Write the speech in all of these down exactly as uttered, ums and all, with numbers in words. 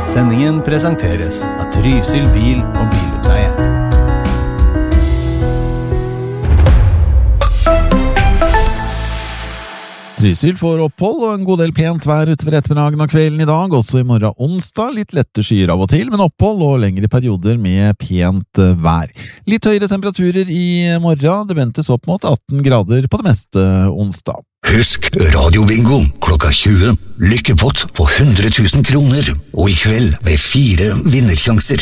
Sendingen presenteres av Trysil bil- og bilutleie. Trysil får opphold og en god del pent vær utover ettermiddagen og kvelden i dag, også i morgen onsdag. Litt lette skyer av og til, men opphold og lengre perioder med pent vær. Litt høyere temperaturer i morgen, det ventes opp mot atten grader på det meste onsdag. Husk Radio Bingo klokka tjue. Lykkepott på hundre tusen kroner, og i kveld med fire vinnersjanser.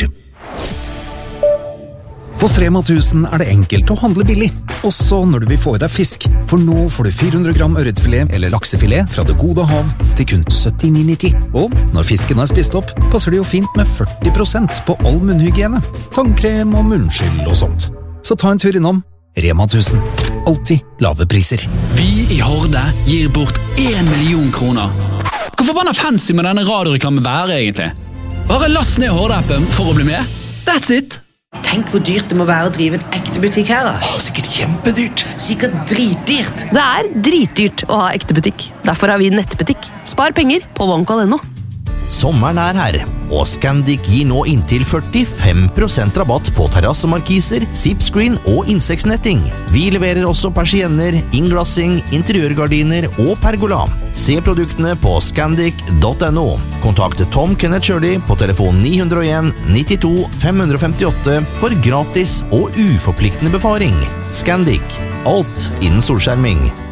Hos Rema tusen er det enkelt å handle billig, også når du vil få i deg fisk. For nå får du fire hundre gram ørretfilet eller laksefilet fra det gode hav til kun syttini nitti. Og når fisken er spist opp, passer det jo fint med førti prosent på all munnhygiene, tannkrem og munnskyld og sånt. Så ta en tur innom Rema tusen. Alltid lave priser. Vi i Horde gir bort en million kroner. Hvor forbanna fancy med denne radioreklamen være egentlig? Bare last ned Horde-appen for å bli med. That's it! Tenk hvor dyrt det må være å drive en ekte butikk her da. Åh, sikkert kjempedyrt. Sikkert dritdyrt. Det er dritdyrt å ha ekte butikk. Derfor har vi nettbutikk. Spar penger på OneCall punktum no. Sommeren er her, og Scandic gir nå inntil førtifem prosent rabatt på terrassemarkiser, zipscreen og insektnetting. Vi leverer også persienner, innglassing, interiørgardiner og pergola. Se produktene på scandic punktum no. Kontakt Tom Kenneth Shirley på telefon ni null en nittito fem femtiåtte for gratis og uforpliktende befaring. Scandic. Alt innen solskjerming.